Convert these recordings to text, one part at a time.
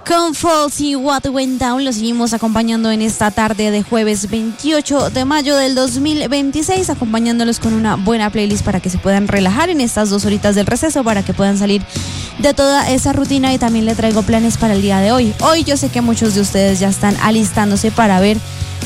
Con Falsey, What Went Down, lo seguimos acompañando en esta tarde de jueves 28 de mayo del 2026, acompañándolos con una buena playlist para que se puedan relajar en estas 2 horitas del receso, para que puedan salir de toda esa rutina. Y también le traigo planes para el día de hoy. Hoy yo sé que muchos de ustedes ya están alistándose para ver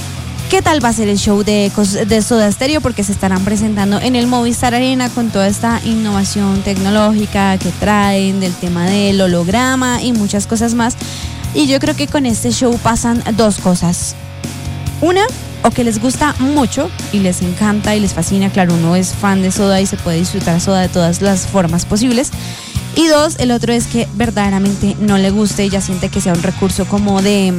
qué tal va a ser el show de Soda Stereo, porque se estarán presentando en el Movistar Arena con toda esta innovación tecnológica que traen, del tema del holograma y muchas cosas más. Y yo creo que con este show pasan 2 cosas. Una, o que les gusta mucho y les encanta y les fascina. Claro, uno es fan de Soda y se puede disfrutar Soda de todas las formas posibles. Y 2, el otro es que verdaderamente no le guste y ya siente que sea un recurso como de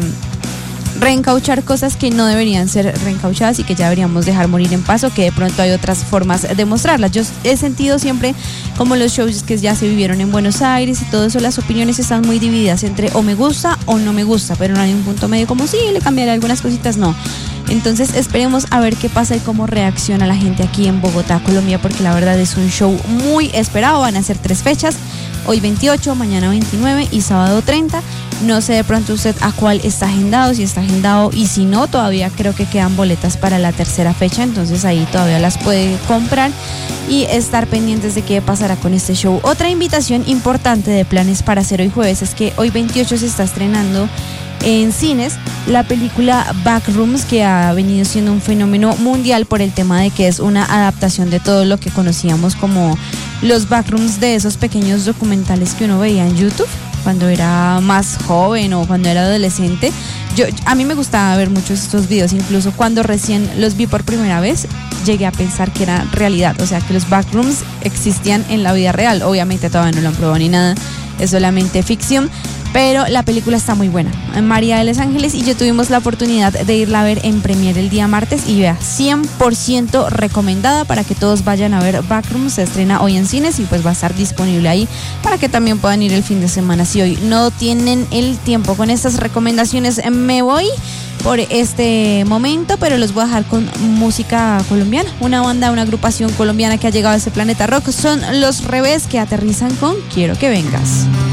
reencauchar cosas que no deberían ser reencauchadas y que ya deberíamos dejar morir en paz, o que de pronto hay otras formas de mostrarlas. Yo he sentido siempre como los shows que ya se vivieron en Buenos Aires y todo eso, las opiniones están muy divididas entre o me gusta o no me gusta, pero no hay un punto medio como sí, le cambiaré algunas cositas, no. Entonces esperemos a ver qué pasa y cómo reacciona la gente aquí en Bogotá, Colombia, porque la verdad es un show muy esperado. Van a ser 3 fechas, hoy 28, mañana 29 y sábado 30. No sé de pronto usted a cuál está agendado, si está agendado, y si no, todavía creo que quedan boletas para la tercera fecha, entonces ahí todavía las puede comprar y estar pendientes de qué pasará con este show. Otra invitación importante de planes para hacer hoy jueves es que hoy 28 se está estrenando en cines la película Backrooms, que ha venido siendo un fenómeno mundial por el tema de que es una adaptación de todo lo que conocíamos como los backrooms, de esos pequeños documentales que uno veía en YouTube cuando era más joven o cuando era adolescente. A mí me gustaba ver muchos estos videos, incluso cuando recién los vi por primera vez llegué a pensar que era realidad, o sea que los backrooms existían en la vida real. Obviamente todavía no lo han probado ni nada, es solamente ficción, pero la película está muy buena. María de los Ángeles y yo tuvimos la oportunidad de irla a ver en premiere el día martes y vea, 100% recomendada para que todos vayan a ver Backrooms. Se estrena hoy en cines y pues va a estar disponible ahí para que también puedan ir el fin de semana si hoy no tienen el tiempo. Con estas recomendaciones me voy por este momento, pero los voy a dejar con música colombiana. Una agrupación colombiana que ha llegado a este planeta rock son Los Revés, que aterrizan con Quiero que vengas.